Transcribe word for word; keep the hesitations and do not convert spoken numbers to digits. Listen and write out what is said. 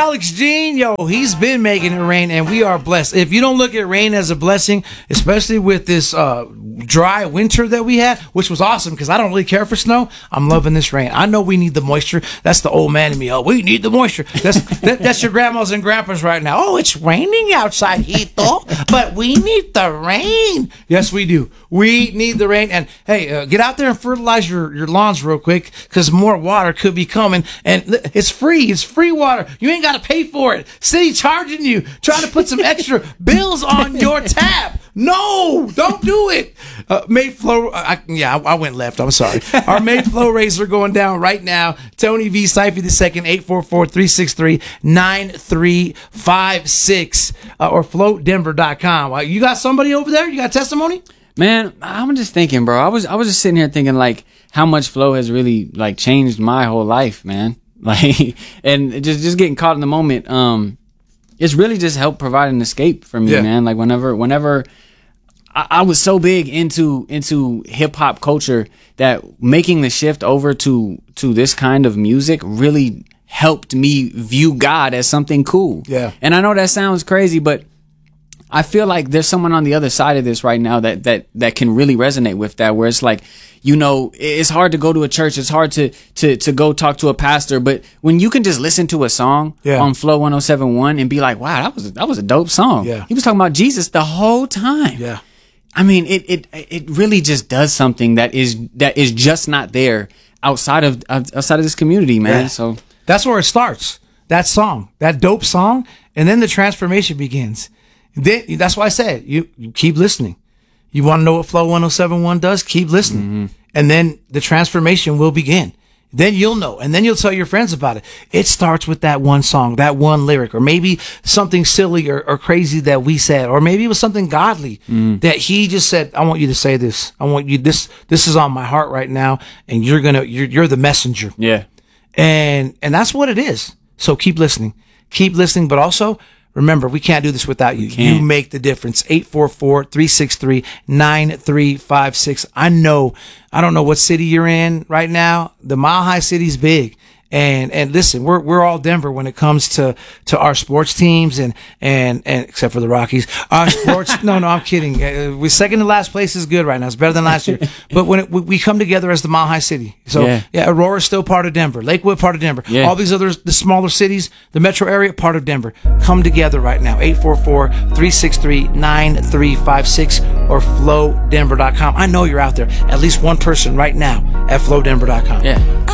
Alex Jean, yo, he's been making it rain, and we are blessed. If you don't look at rain as a blessing, especially with this uh, dry winter that we had, which was awesome because I don't really care for snow, I'm loving this rain. I know we need the moisture. That's the old man in me. Oh, we need the moisture. That's that, that's your grandmas and grandpas right now. Oh, it's raining outside, Hito, but we need the rain. Yes, we do. We need the rain. And hey, uh, get out there and fertilize your, your lawns real quick because more water could be coming. And it's free. It's free water. You ain't got to pay for it. City charging you, trying to put some extra bills on your tap. No, don't do it. Uh, Mayflow, I, yeah, I, I went left. I'm sorry. Our Mayflow rates are going down right now. Tony V. Syfy the second, eight four four, three six three, nine three five six uh, or float denver dot com. Uh, you got somebody over there? You got testimony? Man, I'm just thinking, bro. I was I was just sitting here thinking, like, how much flow has really, like, changed my whole life, man. Like, and just just getting caught in the moment. Um, it's really just helped provide an escape for me, yeah. man. Like, whenever whenever I, I was so big into into hip hop culture that making the shift over to to this kind of music really helped me view God as something cool. Yeah. And I know that sounds crazy, but I feel like there's someone on the other side of this right now that, that, that can really resonate with that, where it's like, you know, it's hard to go to a church. It's hard to, to, to go talk to a pastor. But when you can just listen to a song yeah. on Flow one oh seven point one and be like, wow, that was, a, that was a dope song. Yeah. He was talking about Jesus the whole time. Yeah. I mean, it, it, it really just does something that is, that is just not there outside of, outside of this community, man. Yeah. So that's where it starts. That song, that dope song. And then the transformation begins. Then, that's why I said, you, you keep listening. You want to know what Flow one oh seven point one does? Keep listening. Mm-hmm. And then the transformation will begin. Then you'll know. And then you'll tell your friends about it. It starts with that one song, that one lyric, or maybe something silly or, or crazy that we said, or maybe it was something godly mm. that he just said, I want you to say this. I want you, this, this is on my heart right now. And you're going to, you're, you're the messenger. Yeah. And, and that's what it is. So keep listening, keep listening, but also, remember, we can't do this without you. You make the difference. eight four four, three six three, nine three five six. I know, I don't know what city you're in right now. The Mile High City's big. And, and listen, we're, we're all Denver when it comes to, to our sports teams and, and, and, except for the Rockies, our sports. no, no, I'm kidding. Uh, we're second to last place is good right now. It's better than last year. But when it, we, we come together as the Mile High City. So yeah, yeah Aurora's still part of Denver. Lakewood, part of Denver. Yeah. All these other, the smaller cities, the metro area, part of Denver. Come together right now. eight four four, three six three, nine three five six or flow denver dot com. I know you're out there. At least one person right now at flow denver dot com. Yeah.